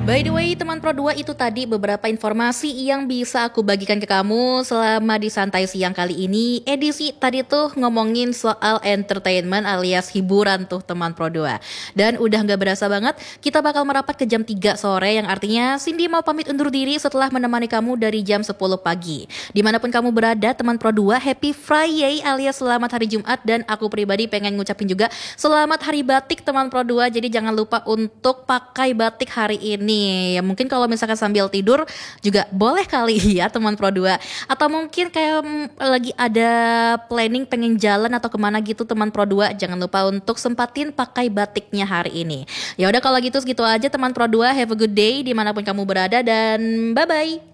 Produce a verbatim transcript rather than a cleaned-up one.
By the way, teman Pro dua, itu tadi beberapa informasi yang bisa aku bagikan ke kamu selama di Santai Siang kali ini. Edisi tadi tuh ngomongin soal entertainment alias hiburan tuh teman Pro dua. Dan udah gak berasa banget, kita bakal merapat ke jam tiga sore yang artinya Cindy mau pamit undur diri setelah menemani kamu dari jam sepuluh pagi. Dimanapun kamu berada, teman Pro dua, Happy Friday alias selamat hari Jumat. Dan aku pribadi pengen ngucapin juga selamat hari batik teman Pro dua. Jadi jangan lupa untuk pakai batik hari ini. Ya mungkin kalau misalkan sambil tidur juga boleh kali ya teman Pro dua. Atau mungkin kayak mm, lagi ada planning pengen jalan atau kemana gitu teman Pro dua, jangan lupa untuk sempatin pakai batiknya hari ini. Ya udah kalau gitu segitu aja teman Pro dua, have a good day dimanapun kamu berada dan bye bye.